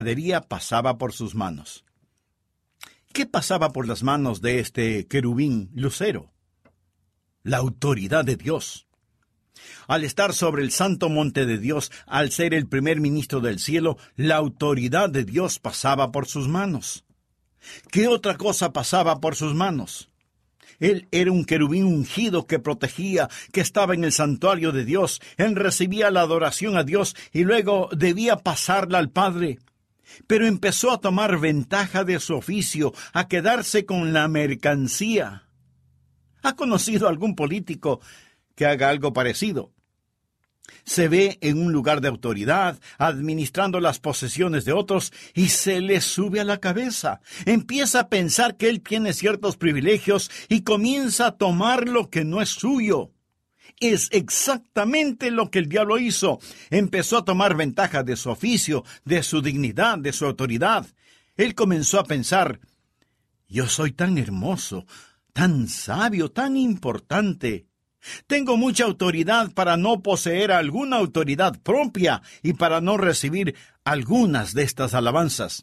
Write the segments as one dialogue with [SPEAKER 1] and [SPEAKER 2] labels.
[SPEAKER 1] mercadería pasaba por sus manos. ¿Qué pasaba por las manos de este querubín lucero? La autoridad de Dios. Al estar sobre el santo monte de Dios, al ser el primer ministro del cielo, la autoridad de Dios pasaba por sus manos. ¿Qué otra cosa pasaba por sus manos? Él era un querubín ungido que protegía, que estaba en el santuario de Dios. Él recibía la adoración a Dios y luego debía pasarla al Padre. Pero empezó a tomar ventaja de su oficio, a quedarse con la mercancía. ¿Ha conocido algún político que haga algo parecido? Se ve en un lugar de autoridad, administrando las posesiones de otros, y se le sube a la cabeza. Empieza a pensar que él tiene ciertos privilegios y comienza a tomar lo que no es suyo. Es exactamente lo que el diablo hizo. Empezó a tomar ventaja de su oficio, de su dignidad, de su autoridad. Él comenzó a pensar: yo soy tan hermoso, tan sabio, tan importante. Tengo mucha autoridad para no poseer alguna autoridad propia y para no recibir algunas de estas alabanzas.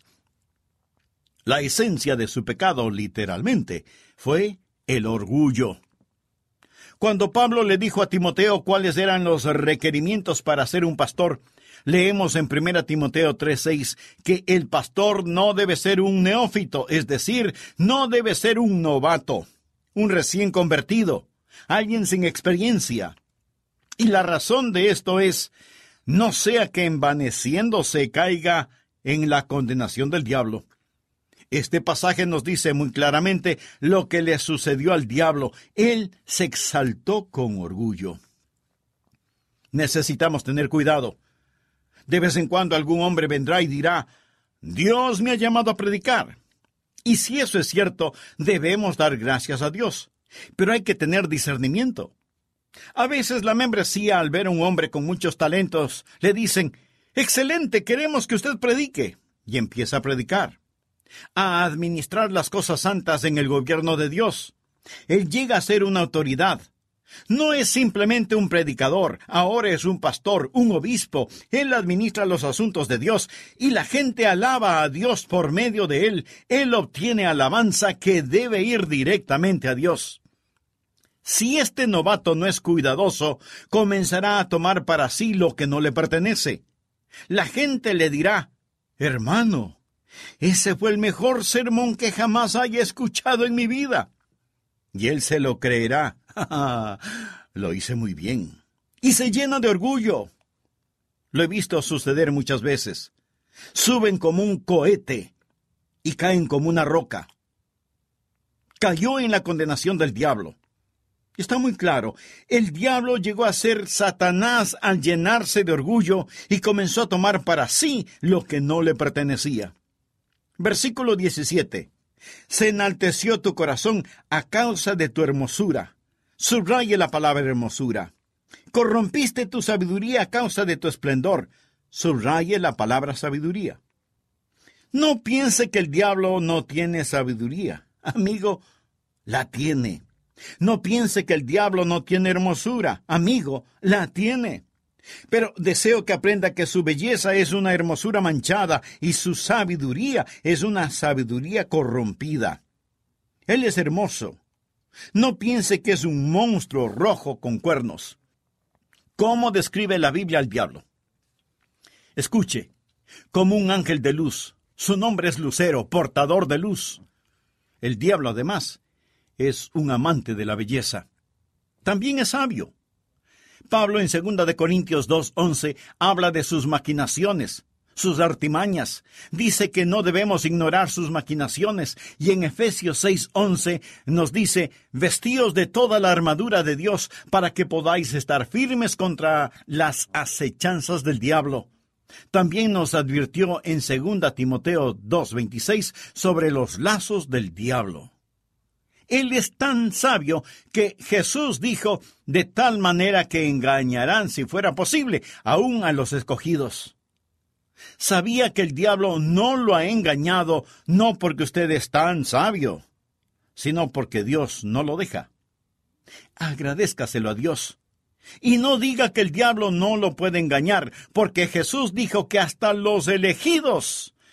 [SPEAKER 1] La esencia de su pecado, literalmente, fue el orgullo. Cuando Pablo le dijo a Timoteo cuáles eran los requerimientos para ser un pastor, leemos en 1 Timoteo 3:6 que el pastor no debe ser un neófito, es decir, no debe ser un novato, un recién convertido, alguien sin experiencia. Y la razón de esto es: no sea que envaneciéndose caiga en la condenación del diablo. Este pasaje nos dice muy claramente lo que le sucedió al diablo. Él se exaltó con orgullo. Necesitamos tener cuidado. De vez en cuando algún hombre vendrá y dirá: Dios me ha llamado a predicar. Y si eso es cierto, debemos dar gracias a Dios. Pero hay que tener discernimiento. A veces la membresía, al ver a un hombre con muchos talentos, le dicen: excelente, queremos que usted predique. Y empieza a predicar, a administrar las cosas santas en el gobierno de Dios. Él llega a ser una autoridad. No es simplemente un predicador, ahora es un pastor, un obispo. Él administra los asuntos de Dios y la gente alaba a Dios por medio de él. Él obtiene alabanza que debe ir directamente a Dios. Si este novato no es cuidadoso, comenzará a tomar para sí lo que no le pertenece. La gente le dirá: hermano, ese fue el mejor sermón que jamás haya escuchado en mi vida. Y él se lo creerá. Lo hice muy bien. Y se llena de orgullo. Lo he visto suceder muchas veces. Suben como un cohete y caen como una roca. Cayó en la condenación del diablo. Está muy claro, el diablo llegó a ser Satanás al llenarse de orgullo y comenzó a tomar para sí lo que no le pertenecía. Versículo 17. Se enalteció tu corazón a causa de tu hermosura. Subraye la palabra hermosura. Corrompiste tu sabiduría a causa de tu esplendor. Subraye la palabra sabiduría. No piense que el diablo no tiene sabiduría. Amigo, la tiene. No piense que el diablo no tiene hermosura. Amigo, la tiene. Pero deseo que aprenda que su belleza es una hermosura manchada y su sabiduría es una sabiduría corrompida. Él es hermoso. No piense que es un monstruo rojo con cuernos. ¿Cómo describe la Biblia al diablo? Escuche, como un ángel de luz. Su nombre es Lucero, portador de luz. El diablo, además, es un amante de la belleza. También es sabio. Pablo en 2 de Corintios 2:11 habla de sus maquinaciones, sus artimañas. Dice que no debemos ignorar sus maquinaciones. Y en Efesios 6:11 nos dice: vestíos de toda la armadura de Dios para que podáis estar firmes contra las acechanzas del diablo. También nos advirtió en 2 Timoteo 2:26 sobre los lazos del diablo. Él es tan sabio que Jesús dijo: de tal manera que engañarán, si fuera posible, aún a los escogidos. Sabía que el diablo no lo ha engañado, no porque usted es tan sabio, sino porque Dios no lo deja. Agradézcaselo a Dios. Y no diga que el diablo no lo puede engañar, porque Jesús dijo que hasta los elegidos